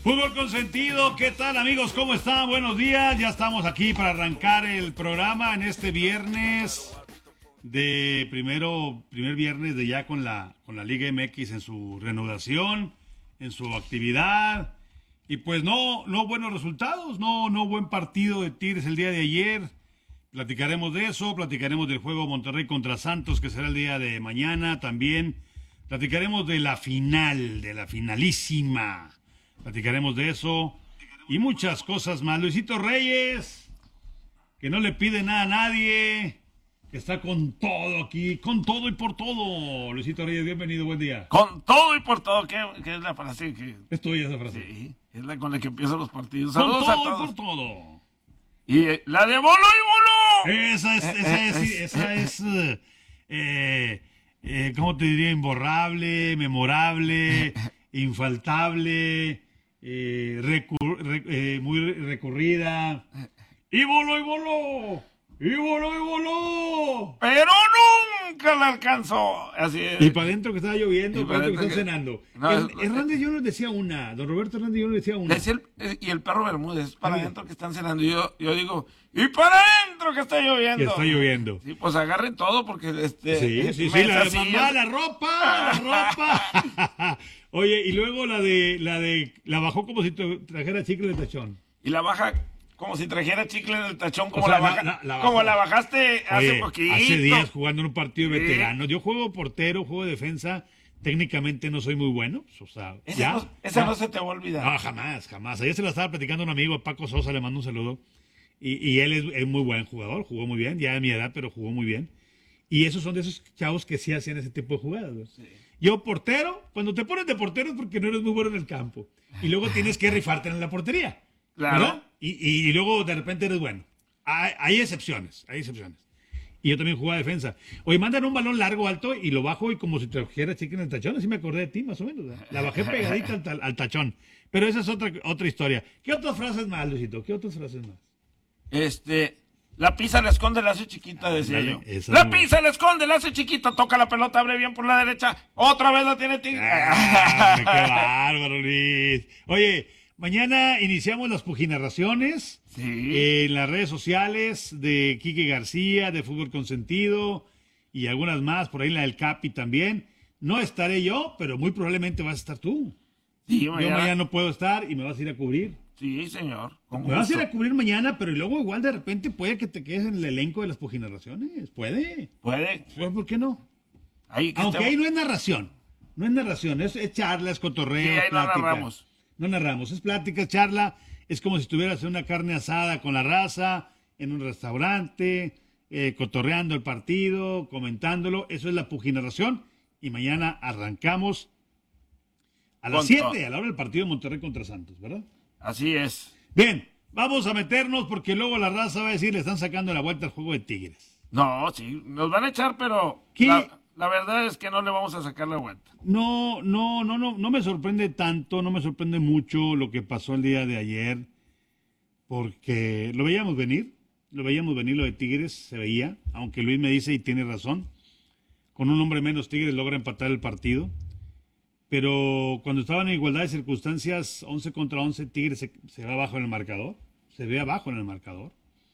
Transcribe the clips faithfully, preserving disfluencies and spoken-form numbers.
Fútbol Consentido, ¿qué tal amigos? ¿Cómo están? Buenos días, ya estamos aquí para arrancar el programa en este viernes de primero, primer viernes de ya con la, con la Liga M X en su reanudación, en su actividad, y pues no, no buenos resultados, no, no buen partido de Tigres el día de ayer. Platicaremos de eso, platicaremos del juego Monterrey contra Santos que será el día de mañana también. Platicaremos de la final, de la finalísima. Platicaremos de eso y muchas cosas más. Luisito Reyes, que no le pide nada a nadie, que está con todo aquí, con todo y por todo. Luisito Reyes, bienvenido, buen día. Con todo y por todo, ¿qué, qué es la frase? Que... Es tuya esa frase. Sí, es la con la que empiezan los partidos. Con Saludos todo a todos. y por todo. Y eh, la de Bolo y Bolo. Esa es, esa es, esa es, eh, eh, eh, ¿cómo te diría? Imborrable, memorable, infaltable. Eh, recur, re, eh, muy recurrida. ¡Y voló, y voló! ¡Y voló, y voló! Pero nunca la alcanzó. Así es. Y para adentro que estaba lloviendo, y para adentro que están que... cenando. No, el, es... Hernández yo les decía una, don Roberto Hernández yo les decía una. Decía el, y el perro Bermúdez, para adentro que están cenando. Y yo, yo digo, ¡y para adentro que está lloviendo! Que está lloviendo. Sí, pues agarren todo porque este. Sí, sí, sí, la mamá, la ropa, la ropa. Oye, y luego la de, la de, la bajó como si trajera chicle de tachón. Y la baja como si trajera chicle en el tachón, como, o sea, la, baja, la, la, la como la bajaste hace Oye, poquito. Hace días jugando en un partido de sí. veteranos. Yo juego portero, juego de defensa. Técnicamente no soy muy bueno. O sea, esa ya, no, esa ya. no se te va a olvidar. No, jamás, jamás. Ayer se la estaba platicando a un amigo, Paco Sosa, le mando un saludo. Y, y él es, es muy buen jugador, jugó muy bien, ya de mi edad, pero jugó muy bien. Y esos son de esos chavos que sí hacían ese tipo de jugadas. Sí. Yo, portero, cuando te pones de portero es porque no eres muy bueno en el campo. Y luego tienes que rifarte en la portería. Claro. ¿Verdad? Y, y, y luego de repente eres bueno. Hay, hay excepciones, hay excepciones. Y yo también jugaba defensa. Oye, mandan un balón largo, alto, y lo bajo y como si trajera chicle en el tachón. Así me acordé de ti, más o menos. La bajé pegadita al, ta- al tachón. Pero esa es otra, otra historia. ¿Qué otras frases más, Luisito? ¿Qué otras frases más? Este... La pisa la esconde, la hace chiquita, decía Dale, yo. esa La no... pisa la esconde, la hace chiquita, toca la pelota, abre bien por la derecha, otra vez la tiene Tigre. Ah, ¡qué bárbaro, Luis! Oye, mañana iniciamos las puginarraciones sí. en las redes sociales de Quique García, de Fútbol Consentido, y algunas más, por ahí la del Capi también. No estaré yo, pero muy probablemente vas a estar tú. Sí, mañana. Yo mañana no puedo estar y me vas a ir a cubrir. Sí, señor. Me gusto. Vas a ir a cubrir mañana, pero luego igual de repente puede que te quedes en el elenco de las puginarraciones. Puede. Puede. Pues, ¿por qué no? Ahí, Aunque te... ahí no es narración. No es narración, es, es charla, es cotorreo, sí, ahí plática. no narramos. No narramos, es plática, es charla. Es como si estuvieras en una carne asada con la raza, en un restaurante, eh, cotorreando el partido, comentándolo. Eso es la puginarración. Y mañana arrancamos a las siete, a la hora del partido de Monterrey contra Santos, ¿verdad? Así es. Bien, vamos a meternos porque luego la raza va a decir le están sacando la vuelta al juego de Tigres. No, sí, nos van a echar, pero la, la verdad es que no le vamos a sacar la vuelta. No, no, no, no, no me sorprende tanto, no me sorprende mucho lo que pasó el día de ayer, porque lo veíamos venir, lo veíamos venir lo de Tigres, se veía, aunque Luis me dice y tiene razón, con un hombre menos Tigres logra empatar el partido. Pero cuando estaban en igualdad de circunstancias, once contra once, Tigres se, se ve abajo en el marcador. Se ve abajo en el marcador.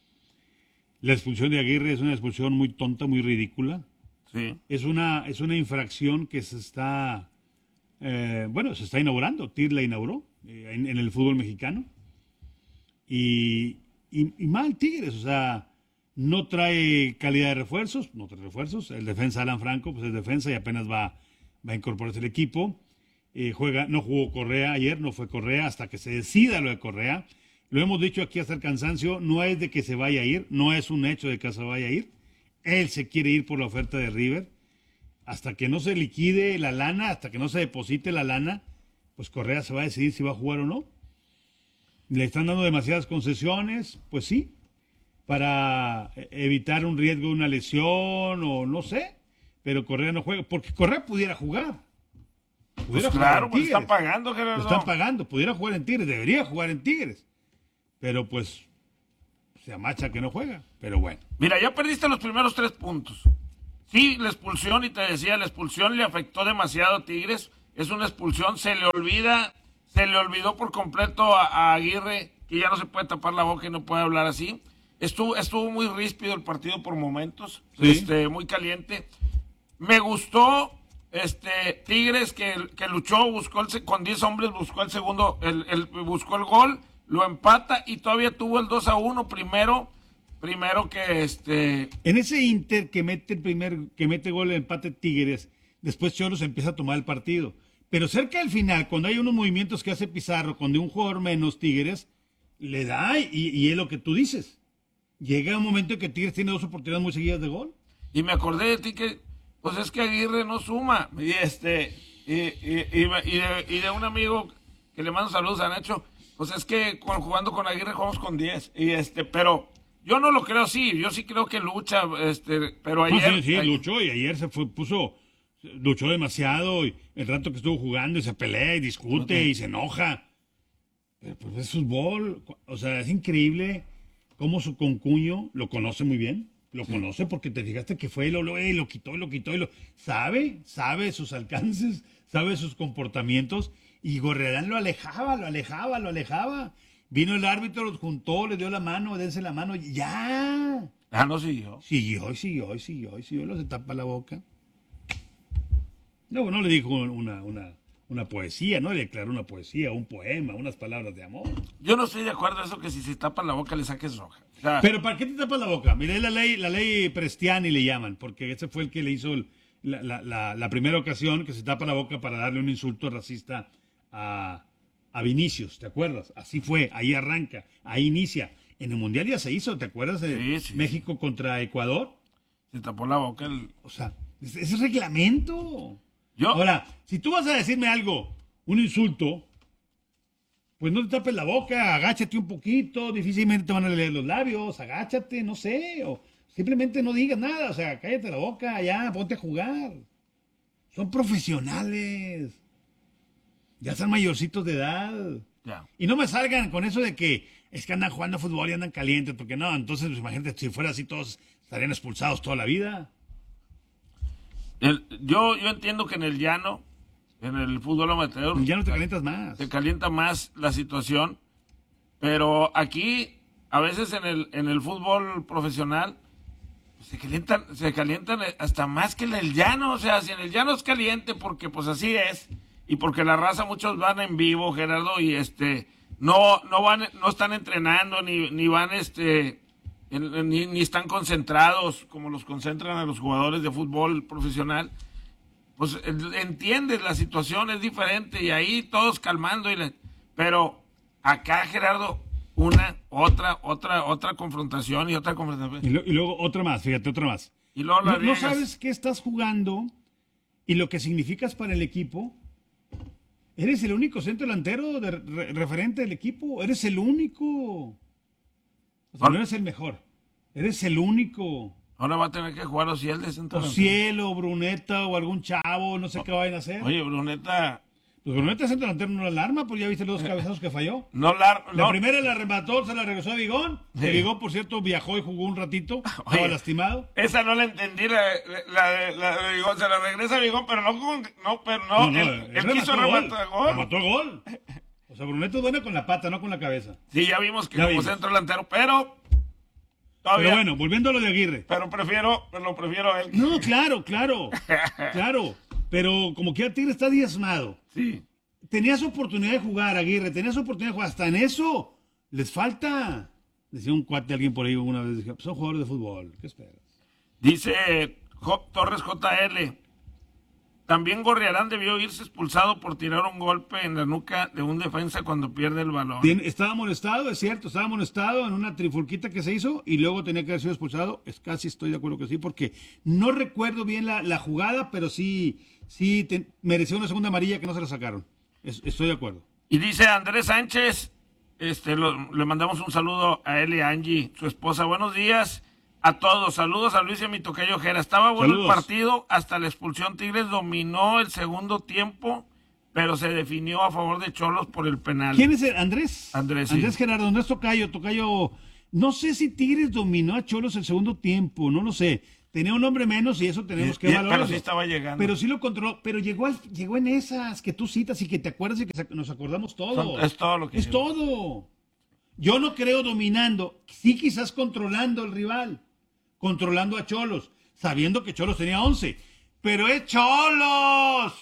La expulsión de Aguirre es una expulsión muy tonta, muy ridícula. Sí. Es una, es una infracción que se está, eh, bueno, se está inaugurando. Tigres la inauguró eh, en, en el fútbol mexicano. Y, y, y mal Tigres, o sea, no trae calidad de refuerzos, no trae refuerzos. El defensa Alan Franco, pues es defensa y apenas va... va a incorporarse el equipo, eh, juega, no jugó Correa ayer, no fue Correa hasta que se decida lo de Correa. Lo hemos dicho aquí hasta el cansancio, no es de que se vaya a ir, no es un hecho de que se vaya a ir. Él se quiere ir por la oferta de River. Hasta que no se liquide la lana, hasta que no se deposite la lana, pues Correa se va a decidir si va a jugar o no. Le están dando demasiadas concesiones, pues sí, para evitar un riesgo de una lesión o no sé. Pero Correa no juega, porque Correa pudiera jugar. Pudiera pues claro, pues están pagando, Gerardo. Lo están pagando, pudiera jugar en Tigres, debería jugar en Tigres. Pero pues se amacha que no juega, pero bueno. Mira, ya perdiste los primeros tres puntos. Sí, la expulsión, y te decía, la expulsión le afectó demasiado a Tigres. Es una expulsión, se le olvida, se le olvidó por completo a, a Aguirre que ya no se puede tapar la boca y no puede hablar así. Estuvo, estuvo muy ríspido el partido por momentos, ¿sí? este, muy caliente. Me gustó este Tigres que, que luchó, buscó el, con diez hombres, buscó el segundo, el, el, buscó el gol, lo empata y todavía tuvo el dos a uno primero, primero que este... En ese Inter que mete el primer, que mete gol el empate Tigres, después Cholos empieza a tomar el partido. Pero cerca del final, cuando hay unos movimientos que hace Pizarro, con de un jugador menos Tigres, le da y, y es lo que tú dices. Llega un momento en que Tigres tiene dos oportunidades muy seguidas de gol. Y me acordé de ti que, pues es que Aguirre no suma. Y este, y, y, y, y, de, y de un amigo que le mando saludos a Nacho, pues es que jugando con Aguirre jugamos con diez. Y este, pero yo no lo creo así, yo sí creo que lucha, este, pero ayer. No, sí, sí, ayer, luchó y ayer se fue, puso, luchó demasiado y el rato que estuvo jugando y se pelea y discute okay. y se enoja. Pero pues es fútbol, o sea, es increíble cómo su concuño lo conoce muy bien, lo sí. conoce porque te fijaste que fue y lo, lo, y lo quitó y lo quitó y lo... Sabe, sabe sus alcances, sabe sus comportamientos y Gorriarán lo alejaba, lo alejaba, lo alejaba. Vino el árbitro, los juntó, le dio la mano, dense la mano y ya. Ah, no siguió. Siguió y siguió y siguió y siguió, lo se tapa la boca. No, no le dijo una... una Una poesía, ¿no? Le declaró una poesía, un poema, unas palabras de amor. Yo no estoy de acuerdo en eso que si se tapa la boca le saques roja. O sea, pero ¿para qué te tapas la boca? Mira, es la ley, la ley Prestiani le llaman, porque ese fue el que le hizo el, la, la, la, la primera ocasión que se tapa la boca para darle un insulto racista a, a Vinicius, ¿te acuerdas? Así fue, ahí arranca, ahí inicia. En el Mundial ya se hizo, ¿te acuerdas de sí, sí, México sí. contra Ecuador? Se tapó la boca el... O sea, ese es reglamento. Yo... Ahora, si tú vas a decirme algo, un insulto, pues no te tapes la boca, agáchate un poquito, difícilmente te van a leer los labios, agáchate, no sé, o simplemente no digas nada, o sea, cállate la boca, ya, ponte a jugar. Son profesionales, ya son mayorcitos de edad. Ya. Y no me salgan con eso de que es que andan jugando fútbol y andan calientes, porque no, entonces pues, imagínate, si fuera así todos estarían expulsados toda la vida. El, yo, yo entiendo que en el llano, en el fútbol amateur... En el llano te calientas más. Te calienta más la situación, pero aquí, a veces en el, en el fútbol profesional, se calientan, se calientan hasta más que en el llano. O sea, si en el llano es caliente, porque pues así es, y porque la raza muchos van en vivo, Gerardo, y este no, no van, no están entrenando, ni, ni van este... Ni, ni están concentrados como los concentran a los jugadores de fútbol profesional, pues entiendes, la situación es diferente y ahí todos calmando, y le, pero acá, Gerardo, una, otra, otra, otra confrontación y otra confrontación. Y, lo, y luego otra más, fíjate, otra más. Y luego la no, no sabes qué estás jugando y lo que significas para el equipo. Eres el único centro delantero de, re, referente del equipo, eres el único. O sea, no eres el mejor, eres el único. Ahora va a tener que jugar Ociel de centro. Ociel o Bruneta o algún chavo, no sé o, qué vayan a hacer. Oye, Bruneta... Pues Bruneta es centro delantero, no la alarma, pues ya viste los dos cabezazos que falló. No la, la no. primera la remató, se la regresó a Vigón. Sí. Que Vigón, por cierto, viajó y jugó un ratito, Oye, estaba lastimado. Esa no la entendí, la, la, la de Vigón, se la regresa a Vigón, pero no, no, pero no, no, no él, él, él quiso rematar gol. Remató gol. O sea, Bruneta es buena con la pata, no con la cabeza. Sí, ya vimos que ya como vimos. centro delantero, pero... Todavía, pero bueno, volviendo a lo de Aguirre. Pero prefiero, pero lo prefiero a él. No, claro, claro, claro. Pero como que Tigre está diezmado. Sí. Tenías oportunidad de jugar, Aguirre, tenías oportunidad de jugar. Hasta en eso les falta. Decía un cuate, alguien por ahí una vez, dije, son jugadores de fútbol, ¿qué esperas? Dice J Torres J L, también Gorriarán debió irse expulsado por tirar un golpe en la nuca de un defensa cuando pierde el balón. Bien, estaba molestado, es cierto, estaba molestado en una trifulquita que se hizo y luego tenía que haber sido expulsado. Es casi estoy de acuerdo que sí, porque no recuerdo bien la, la jugada, pero sí, sí te, mereció una segunda amarilla que no se la sacaron. Es, estoy de acuerdo. Y dice Andrés Sánchez, este, lo, le mandamos un saludo a él y a Angie, su esposa. Buenos días a todos. Saludos a Luis y a mi tocayo Jera. Estaba bueno Saludos. El partido hasta la expulsión. Tigres dominó el segundo tiempo, pero se definió a favor de Cholos por el penal. ¿Quién es el? Andrés. Andrés, Andrés sí. Gerardo, Andrés Tocayo, Tocayo. No sé si Tigres dominó a Cholos el segundo tiempo, no lo sé. tenía un hombre menos y eso tenemos que Y- y- valorarlo. pero sí estaba llegando. Pero sí lo controló, pero llegó, al- llegó en esas que tú citas y que te acuerdas y que sa- nos acordamos todos. Son- es todo lo que Es llegó. todo. Yo no creo dominando, sí quizás controlando al rival, controlando a Cholos, sabiendo que Cholos tenía once, pero es Cholos.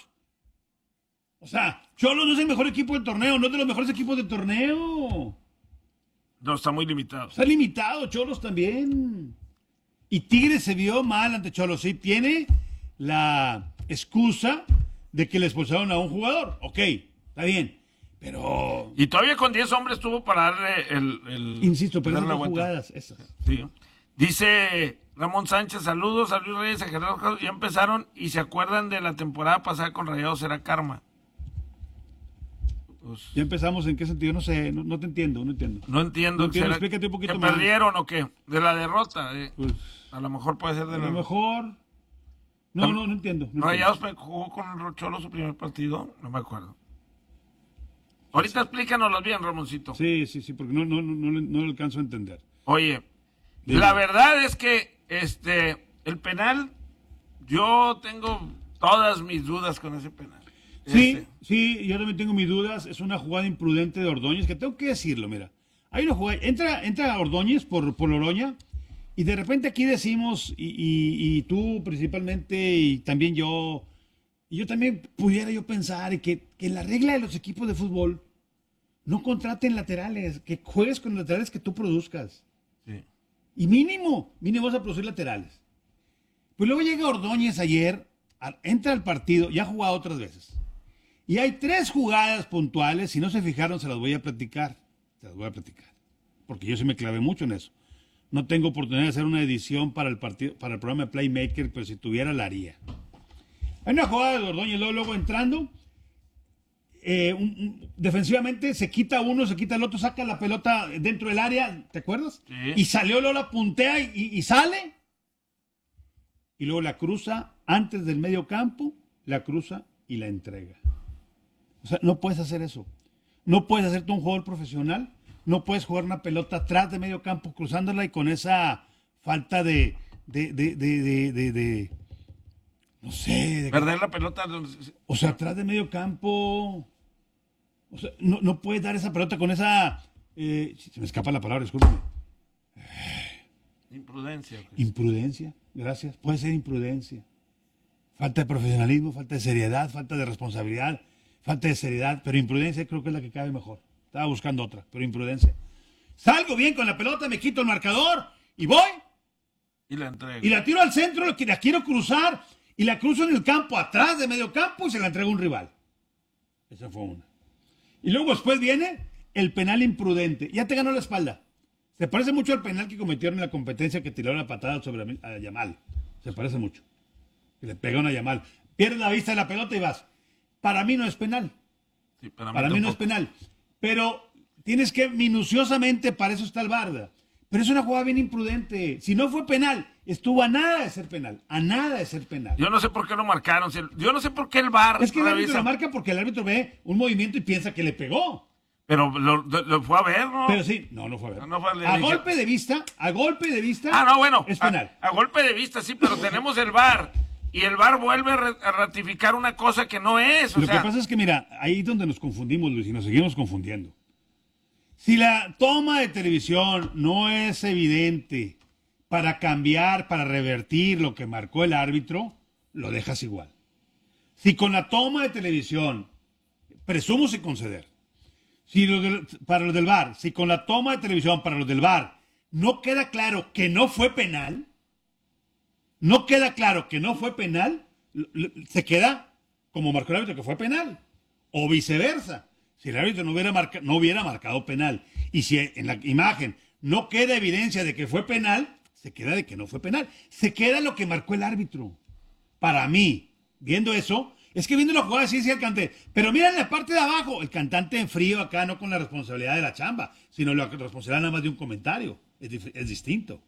O sea, Cholos no es el mejor equipo del torneo, no es de los mejores equipos del torneo. No, está muy limitado. Está limitado, Cholos también. Y Tigres se vio mal ante Cholos. Sí, tiene la excusa de que le expulsaron a un jugador. Ok, está bien. Pero, Y todavía con diez hombres tuvo para darle el... el- insisto, pero darle no la vuelta. jugadas esas. Sí. Dice Ramón Sánchez, saludos a Luis Reyes, a Gerardo Carlos. Ya empezaron y se acuerdan de la temporada pasada con Rayados, era karma. Pues, Ya empezamos, ¿en qué sentido? No sé, no, no te entiendo, no entiendo. no entiendo. No entiendo, ¿será explícate un poquito que más. perdieron o qué? De la derrota. eh. Pues, A lo mejor puede ser de a la lo mejor... No, no, no entiendo. no entiendo. Rayados me- jugó con el Cholo su primer partido, no me acuerdo. Ahorita explícanoslo bien, Ramoncito. Sí, sí, sí, porque no, no, no, no, le- no le alcanzo a entender. Oye, Dime. la verdad es que este el penal, yo tengo todas mis dudas con ese penal. Sí, Este, sí, yo también tengo mis dudas. Es una jugada imprudente de Ordóñez, que tengo que decirlo, mira. Hay una jugada, entra, entra Ordóñez por, por Loroña, y de repente aquí decimos, y, y- y tú principalmente, y también yo, y yo también pudiera yo pensar que, que en la regla de los equipos de fútbol no contraten laterales, que juegues con laterales que tú produzcas. sí. Y mínimo, mínimo vas a producir laterales. Pues luego llega Ordóñez ayer, a- entra al partido, ya ha jugado otras veces. Y hay tres jugadas puntuales, si no se fijaron se las voy a platicar. Se las voy a platicar. Porque yo sí me clavé mucho en eso. No tengo oportunidad de hacer una edición para el partido, para el programa de Playmaker, pero si tuviera la haría. Hay una jugada de Ordóñez, luego, luego entrando. eh, un- un- defensivamente se quita uno, se quita el otro, saca la pelota dentro del área, ¿te acuerdas? Sí. Y salió, luego la puntea y, y sale. Y luego la cruza antes del medio campo, la cruza y la entrega. O sea, no puedes hacer eso. No puedes hacerte un jugador profesional. No puedes jugar una pelota atrás de medio campo cruzándola y con esa falta de, de, de, de, de, de- de- no sé, de- Perder la pelota. o sea, atrás de medio campo. O sea, no, no puedes dar esa pelota con esa, eh, se me escapa la palabra, discúlpeme. Imprudencia. pues. Imprudencia, gracias. Puede ser imprudencia. Falta de profesionalismo, falta de seriedad, falta de responsabilidad, falta de seriedad, pero imprudencia creo que es la que cabe mejor. Estaba buscando otra, pero imprudencia. Salgo bien con la pelota, me quito el marcador y voy Y la entrega. y la tiro al centro, la la quiero cruzar y la cruzo en el campo, atrás de medio campo y se la entrego a un rival. Esa fue una. Y luego después viene el penal imprudente. Ya te ganó la espalda. Se parece mucho al penal que cometieron en la competencia que tiraron la patada sobre a Yamal. Se parece mucho. Que le pega una Yamal. Pierdes la vista de la pelota y vas. Para mí no es penal. Sí, para mí, Para mí no es tampoco. penal. Pero tienes que minuciosamente, para eso está el Barda. Pero es una jugada bien imprudente. Si no fue penal, estuvo a nada de ser penal. A nada de ser penal. Yo no sé por qué lo marcaron. si- Yo no sé por qué el V A R Es que el árbitro revisa, lo marca porque el árbitro ve un movimiento y piensa que le pegó. Pero lo, lo- lo fue a ver, ¿no? Pero sí, no, no fue a ver. No fue, le a dije- golpe de vista, a golpe de vista. Ah, no, bueno. Es a- penal. A, golpe de vista, sí, pero tenemos el V A R. Y el V A R vuelve a, re- a ratificar una cosa que no es. O Lo sea, que pasa es que, mira, ahí es donde nos confundimos, Luis, y nos seguimos confundiendo. Si la toma de televisión no es evidente para cambiar, para revertir lo que marcó el árbitro, lo dejas igual. Si con la toma de televisión, presumo sin conceder, si los del- para los del V A R, si con la toma de televisión para los del V A R no queda claro que no fue penal, no queda claro que no fue penal, l- l- se queda como marcó el árbitro que fue penal. O viceversa. Si el árbitro no hubiera, marca- no hubiera marcado penal y si en la imagen no queda evidencia de que fue penal, se queda de que no fue penal. Se queda lo que marcó el árbitro. Para mí, viendo eso, es que viendo la jugada sí decía el cantante, pero mira en la parte de abajo, el cantante en frío acá, no con la responsabilidad de la chamba, sino la responsabilidad nada más de un comentario. Es, dif- es distinto.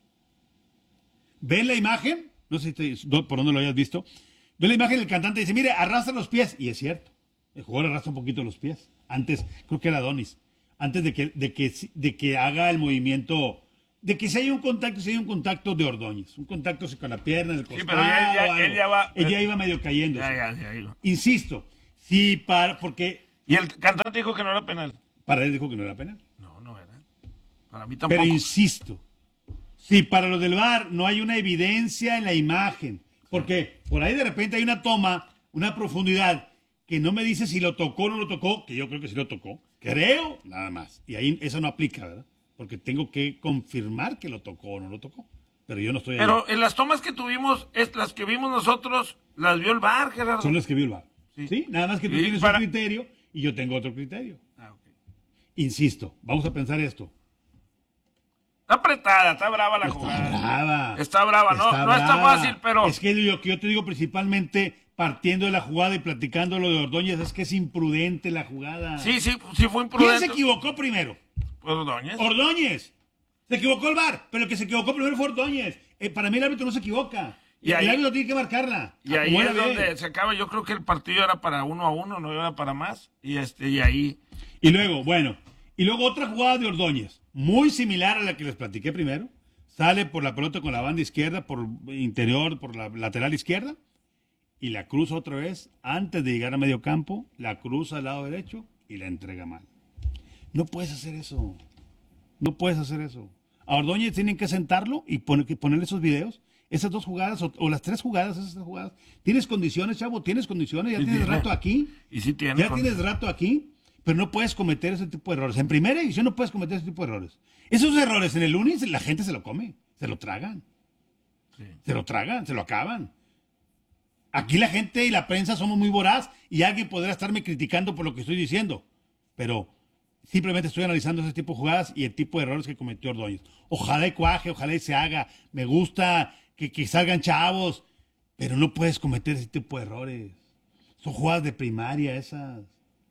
¿Ven la imagen? No sé si te- do- por dónde lo hayas visto. Ve la imagen del cantante y dice, mire, arrastra los pies. Y es cierto. El jugador arrastra un poquito los pies. Antes, creo que era Donis. Antes de que, de que, de que haga el movimiento de que si hay un contacto, si hay un contacto de Ordóñez, un contacto con la pierna, el costado, Sí, pero ya, ya, él ya va. él ya iba medio cayendo. Ya, ya, ya iba. Insisto, sí, para, porque... Y el cantante dijo que no era penal. Para él dijo que no era penal. No, no era. Para mí tampoco. Pero insisto, si para los del V A R no hay una evidencia en la imagen, porque por ahí de repente hay una toma, una profundidad, que no me dice si lo tocó o no lo tocó, que yo creo que sí lo tocó, creo, nada más. Y ahí eso no aplica, ¿verdad? Porque tengo que confirmar que lo tocó o no lo tocó. Pero yo no estoy ahí. Pero en las tomas que tuvimos, es, las que vimos nosotros, las vio el V A R, Gerardo. Son las que vio el V A R. Sí. Sí, nada más que tú Y tienes para- un criterio y yo tengo otro criterio. Ah, ok. Insisto, vamos a pensar esto. Está apretada, está brava la Está jugada. brava. Está brava, no, no está brava. fácil, pero... Es que lo que yo te digo principalmente, partiendo de la jugada y platicando lo de Ordóñez, es que es imprudente la jugada. Sí, sí, sí fue ¿Quién imprudente. se equivocó primero? Pues Ordóñez. Ordóñez. Se equivocó el V A R, pero el que se equivocó primero fue Ordóñez. Eh, para mí el árbitro no se equivoca. Y el ahí- árbitro tiene que marcarla. Y ahí Como es él ve. donde se acaba. Yo creo que el partido era para uno a uno, no era para más. Y este y ahí... Y luego, bueno, y luego otra jugada de Ordóñez, muy similar a la que les platiqué primero. Sale por la pelota con la banda izquierda, por interior, por la lateral izquierda, y la cruza otra vez, antes de llegar a medio campo, la cruza al lado derecho y la entrega mal. No puedes hacer eso. No puedes hacer eso. A Ordóñez tienen que sentarlo y poner, que ponerle esos videos, esas dos jugadas, o, o las tres jugadas, esas tres jugadas. ¿Tienes condiciones, chavo? ¿Tienes condiciones? ¿Ya Sí, tienes tiene. rato aquí? Y sí tiene. Ya con- tienes rato aquí, pero no puedes cometer ese tipo de errores. En primera división no puedes cometer ese tipo de errores. Esos errores en el lunes la gente se lo come, se lo tragan, Sí. se lo tragan, se lo acaban. Aquí la gente y la prensa somos muy voraz y alguien podrá estarme criticando por lo que estoy diciendo, pero simplemente estoy analizando ese tipo de jugadas y el tipo de errores que cometió Ordóñez. Ojalá y cuaje, ojalá y se haga. Me gusta que, que salgan chavos, pero no puedes cometer ese tipo de errores. Son jugadas de primaria esas.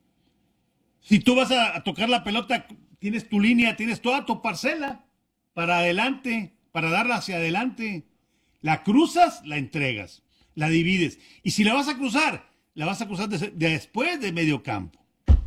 Si tú vas a, a tocar la pelota, tienes tu línea, tienes toda tu parcela para adelante, para darla hacia adelante. La cruzas, la entregas, la divides. Y si la vas a cruzar, la vas a cruzar de- de después de medio campo.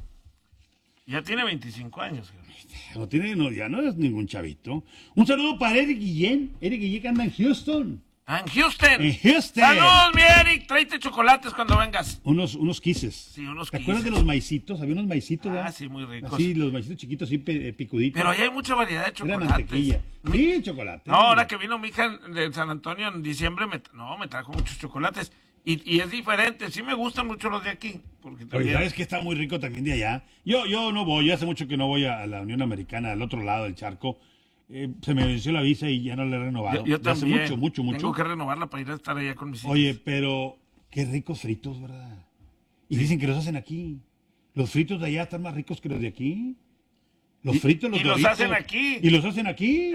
Ya tiene veinticinco años. Gerardo. No tiene, no, ya no es ningún chavito. Un saludo para Eric Guillén. Eric Guillén que anda en Houston. Ah, en Houston. En Houston. Saludos, mi Eric. Tráete chocolates cuando vengas. Unos, unos quises. Sí, unos ¿Te acuerdas de quises. los maicitos? Había unos maicitos, Ah, ¿verdad? sí, muy ricos. Así, los maicitos chiquitos, así pe- eh, picuditos. Pero ahí hay mucha variedad de Era chocolates. mantequilla. Sí, chocolate. No, ahora que vino mi hija de San Antonio en diciembre, me, no, me trajo muchos chocolates. Y, y es diferente. Sí me gustan mucho los de aquí. Porque Oye, también... ¿sabes que está muy rico también de allá? Yo, yo no voy, ya hace mucho que no voy a, a la Unión Americana, al otro lado del charco. Eh, se me venció la visa y ya no la he renovado. Yo, yo Ya hace también. mucho, mucho, mucho. Tengo que renovarla para ir a estar allá con mis hijos. Oye, pero qué ricos fritos, ¿verdad? Y dicen que los hacen aquí. Los fritos de allá están más ricos que los de aquí. Los Y- fritos, los y los Doritos. hacen aquí. Y los hacen aquí.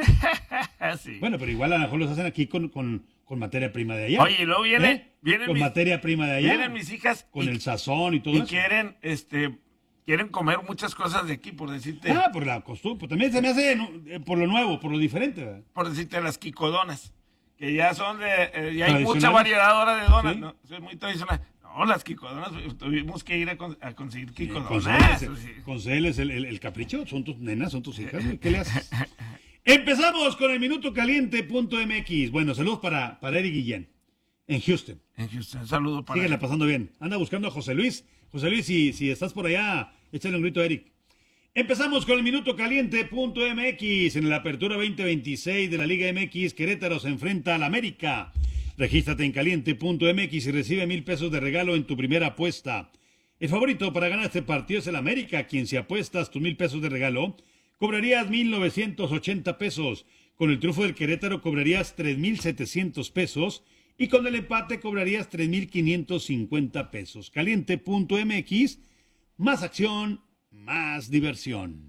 Sí. Bueno, pero igual a lo mejor los hacen aquí con, con, con materia prima de allá. Oye, y luego viene- ¿Eh? vienen Con mis- materia prima de allá. Vienen mis hijas Con y, el sazón y todo y eso. quieren, este, quieren comer muchas cosas de aquí, por decirte, Ah, por la costumbre. Pues también se me hace eh, por lo nuevo, por lo diferente, ¿verdad? por decirte las quicodonas, que ya son de, eh, ya hay ¿Tradicionales? mucha variedad ahora de donas, Sí. ¿no? Es muy tradicional. No, las quicodonas, eh, tuvimos que ir a, con- a conseguir Con quicodonas. Celes, sí. con Celes, el, el, el capricho, son tus nenas, son tus hijas, güey, ¿qué le haces? Empezamos con el minuto caliente punto m x. Bueno, saludos para, para Eric Guillén, en Houston. En Houston, saludo para Síguela pasando bien. Anda buscando a José Luis. José Luis, si, si estás por allá, échale un grito a Eric. Empezamos con el minuto caliente punto m x. En la apertura veinte veintiséis de la Liga M X, Querétaro se enfrenta al América. Regístrate en caliente punto m x y recibe mil pesos de regalo en tu primera apuesta. El favorito para ganar este partido es el América, quien si apuestas tus mil pesos de regalo, cobrarías mil novecientos ochenta pesos. Con el triunfo del Querétaro cobrarías tres mil setecientos pesos y con el empate cobrarías tres mil quinientos cincuenta pesos. caliente punto m x, más acción, más diversión.